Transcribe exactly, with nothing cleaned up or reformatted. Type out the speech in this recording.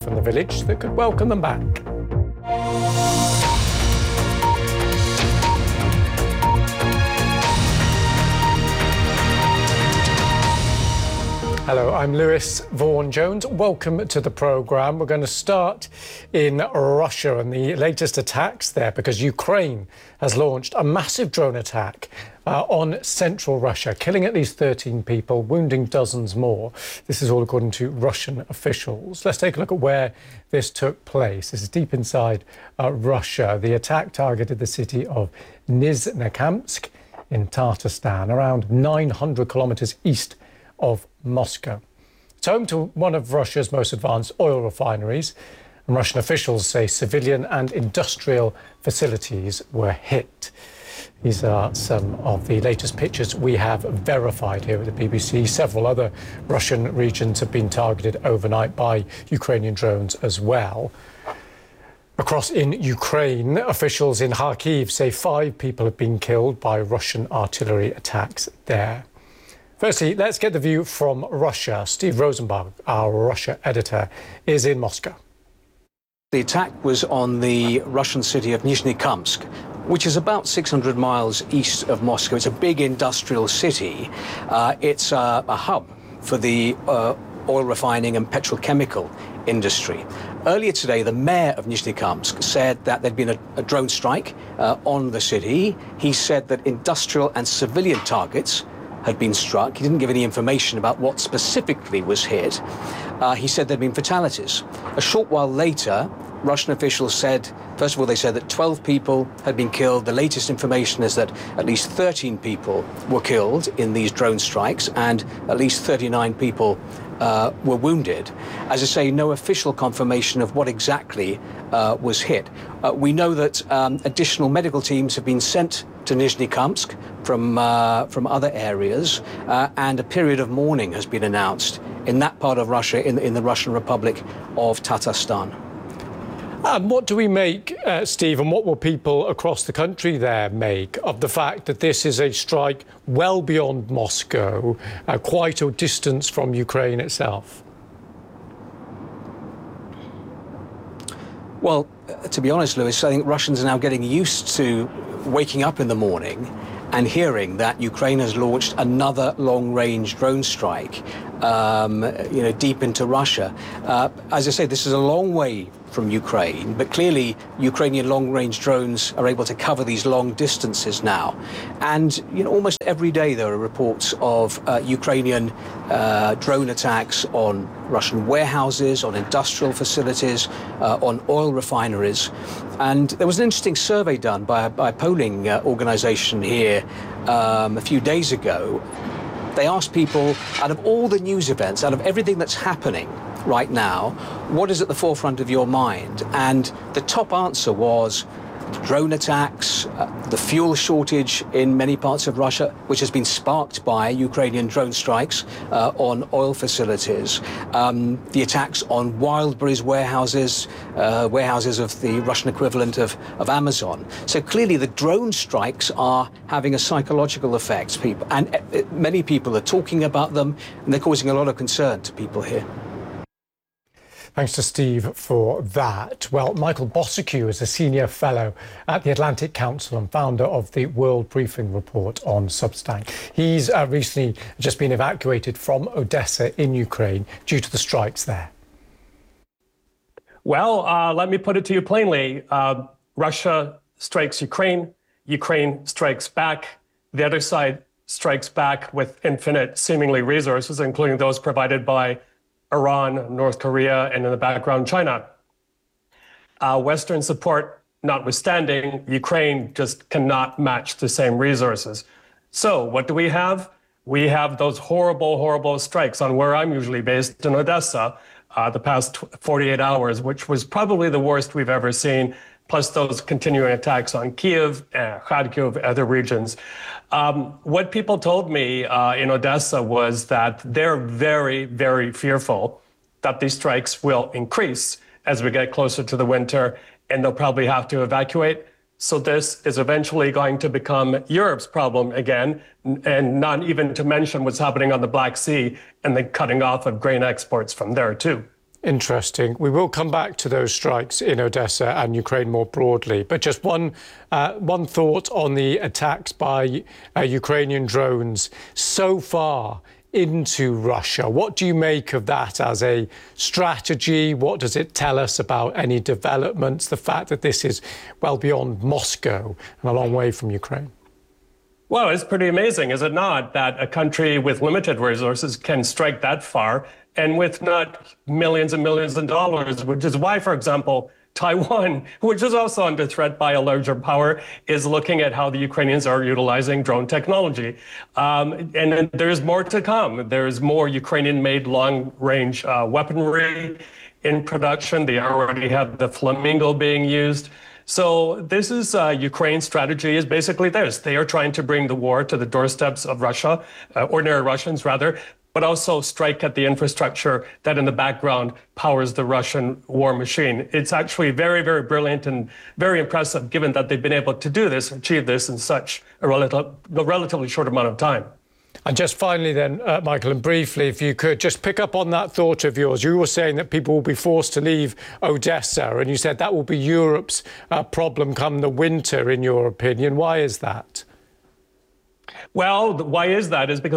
from the village that could welcome them back. Hello, I'm Lewis Vaughan-Jones. Welcome to the programme. We're going to start in Russia and the latest attacks there because Ukraine has launched a massive drone attack uh, on central Russia, killing at least thirteen people, wounding dozens more. This is all according to Russian officials. Let's take a look at where this took place. This is deep inside uh, Russia. The attack targeted the city of Nizhnekamsk in Tatarstan, around nine hundred kilometres east of Moscow. It's home to one of Russia's most advanced oil refineries, and Russian officials say civilian and industrial facilities were hit. These are some of the latest pictures we have verified here at the B B C. Several other Russian regions have been targeted overnight by Ukrainian drones as well. Across in Ukraine, officials in Kharkiv say five people have been killed by Russian artillery attacks there. Firstly, let's get the view from Russia. Steve Rosenberg, our Russia editor, is in Moscow. The attack was on the Russian city of Nizhnekamsk, which is about six hundred miles east of Moscow. It's a big industrial city. Uh, it's uh, a hub for the uh, oil refining and petrochemical industry. Earlier today, the mayor of Nizhnekamsk said that there'd been a, a drone strike uh, on the city. He said that industrial and civilian targets had been struck. He didn't give any information about what specifically was hit. Uh, he said there'd been fatalities. A short while later, Russian officials said, first of all, they said that twelve people had been killed. The latest information is that at least thirteen people were killed in these drone strikes and at least thirty-nine people uh, were wounded. As I say, no official confirmation of what exactly uh, was hit. Uh, we know that um, additional medical teams have been sent to Nizhnekamsk from uh, from other areas, uh, and a period of mourning has been announced in that part of Russia, in, in the Russian Republic of Tatarstan. Um, what do we make, uh, Steve, and what will people across the country there make of the fact that this is a strike well beyond Moscow, uh, quite a distance from Ukraine itself? Well, uh, to be honest, Lewis, I think Russians are now getting used to waking up in the morning and hearing that Ukraine has launched another long-range drone strike, um, you know, deep into Russia. Uh, as I say, this is a long way from Ukraine, but clearly Ukrainian long-range drones are able to cover these long distances now. And, you know, almost every day there are reports of uh, Ukrainian uh, drone attacks on Russian warehouses, on industrial facilities, uh, on oil refineries. And there was an interesting survey done by a, by a polling uh, organization here um, a few days ago. They asked people, out of all the news events, out of everything that's happening right now, what is at the forefront of your mind? And the top answer was drone attacks, uh, the fuel shortage in many parts of Russia, which has been sparked by Ukrainian drone strikes uh, on oil facilities, um, the attacks on Wildberries warehouses, uh, warehouses of the Russian equivalent of, of Amazon. So clearly the drone strikes are having a psychological effect, people, and uh, many people are talking about them, and they're causing a lot of concern to people here. Thanks to Steve for that. Well, Michael Bossaque is a senior fellow at the Atlantic Council and founder of the World Briefing Report on Substack. He's uh, recently just been evacuated from Odessa in Ukraine due to the strikes there. Well, uh, let me put it to you plainly. Uh, Russia strikes Ukraine, Ukraine strikes back, the other side strikes back with infinite, seemingly, resources, including those provided by Iran, North Korea, and in the background, China. Uh, Western support notwithstanding, Ukraine just cannot match the same resources. So what do we have? We have those horrible, horrible strikes on where I'm usually based in Odessa, uh, the past forty-eight hours, which was probably the worst we've ever seen, plus those continuing attacks on Kyiv, uh, Kharkiv, other regions. Um, what people told me uh, in Odessa was that they're very, very fearful that these strikes will increase as we get closer to the winter, and they'll probably have to evacuate. So this is eventually going to become Europe's problem again, and not even to mention what's happening on the Black Sea and the cutting off of grain exports from there too. Interesting. We will come back to those strikes in Odessa and Ukraine more broadly. But just one uh, one thought on the attacks by uh, Ukrainian drones so far into Russia. What do you make of that as a strategy? What does it tell us about any developments? The fact that this is well beyond Moscow and a long way from Ukraine. Well, it's pretty amazing, is it not, that a country with limited resources can strike that far and with not millions and millions of dollars, which is why, for example, Taiwan, which is also under threat by a larger power, is looking at how the Ukrainians are utilizing drone technology. Um, and then there's more to come. There's more Ukrainian-made long-range uh, weaponry in production. They already have the Flamingo being used. So this is uh, Ukraine's strategy is basically this. They are trying to bring the war to the doorsteps of Russia, uh, ordinary Russians rather, but also strike at the infrastructure that in the background powers the Russian war machine. It's actually very, very brilliant and very impressive given that they've been able to do this, achieve this in such a, relative, a relatively short amount of time. And just finally then, uh, Michael, and briefly, if you could just pick up on that thought of yours. You were saying that people will be forced to leave Odessa, and you said that will be Europe's uh, problem come the winter, in your opinion. Why is that? Well, why is that? Is because